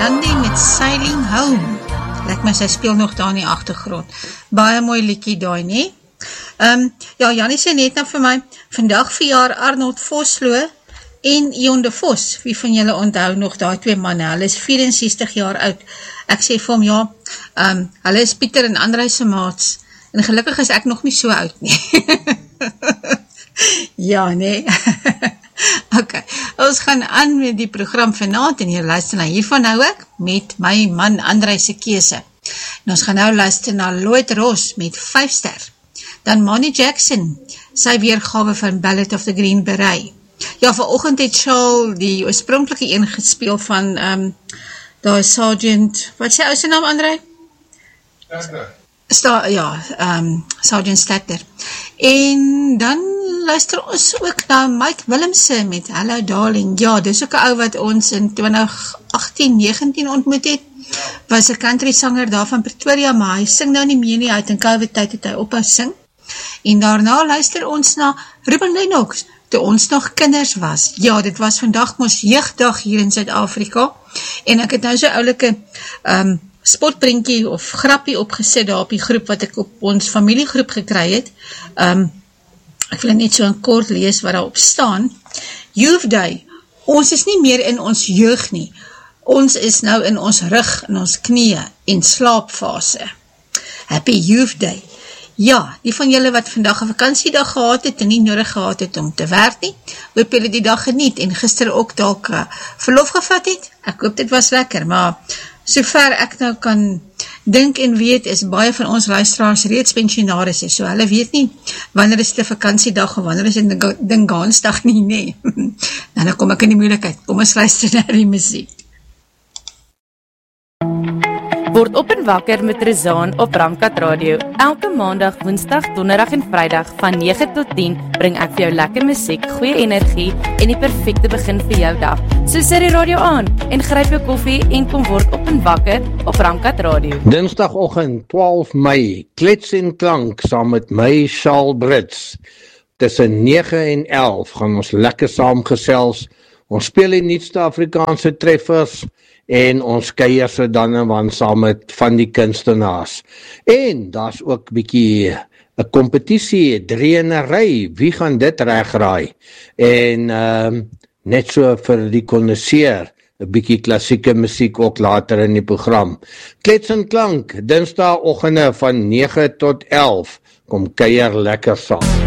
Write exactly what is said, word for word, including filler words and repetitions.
Blondie met Sailing Home. Lyk my, sy speel nog daar in die agtergrond. Baie mooi liedjie daai, nie? Um, ja, Jannie sê net nou vir my, vandag verjaar Arnold Vosloo en Ion de Vos. Wie van julle onthou nog daai twee manne? Hulle is vierensestig jaar oud. Ek sê vir hom, ja, um, hulle is Pieter en André se maats. En gelukkig is ek nog nie so oud nie. Ja, nee. Ok, ons gaan aan met die program vanaand en hier luister na hiervan nou ek, met my man André se keuse. En ons gaan nou luister na Lloyd Ross met vyf ster. Dan Monty Jackson, sy weergawe van Ballad of the Green Beret. Ja, vanoggend het Charles die oorspronklike een gespeel van um, daar Sergeant, wat sê ou se naam André? Statter. Sta, ja, um, Sergeant Statter. En dan luister ons ook na Mike Willemse met Hello Darling. Ja, dis ook 'n ou wat ons in twintig agttien negentien ontmoet het. Was 'n country sanger daar van Pretoria, maar hy sing nou nie meer nie, hy het in COVID tyd het hy ophou sing. En daarna luister ons na Ruben Lennox, toe ons nog kinders was. Ja, dit was vandag ons jeugdag hier in Suid-Afrika. En ek het nou so oulike um, spotprentjie of grappie opgesit daar op die groep wat ek op ons familiegroep gekry het. Um, ek wil net so in kort lees wat daar op staan. Youth Day, ons is nie meer in ons jeug nie. Ons is nou in ons rug, in ons knie en slaapfase. Happy Youth Day. Ja, die van julle wat vandag 'n vakansiedag gehad het en nie nodig gehad het om te werk nie, hoop julle die dag geniet en gister ook dalk uh, verlof gevat het. Ek hoop dit was lekker, maar sover ek nou kan dink en weet, is baie van ons luisteraars reeds pensionarisse, so hulle weet nie wanneer is die vakansiedag of wanneer is die Dingansdag nie, nee. Nou, dan kom ek in die moeilikheid. Kom ons luister na die muziek. Word op en wakker met Rezaan op Ramkat Radio. Elke maandag, woensdag, donderdag en vrydag van nege tot tien bring ek vir jou lekker musiek, goeie energie en die perfekte begin vir jou dag. So sit die radio aan en gryp jou koffie en kom word op en wakker op Ramkat Radio. Dinsdagoggend twaalf Mei, Klets en Klank saam met my Charles Brits. Tussen nege en elf gaan ons lekker saamgesels. Ons speel die nuutste Afrikaanse treffers en ons kuier so dan en wan saam met van die kunstenaars. En daar's ook bietjie 'n kompetisie, drie in 'n ry, wie gaan dit regraai? En um, net so vir die konnoisseur, 'n bietjie klassieke musiek ook later in die program. Klets en Klank, Dinsdagoggende van nege tot elf, kom kuier lekker saam.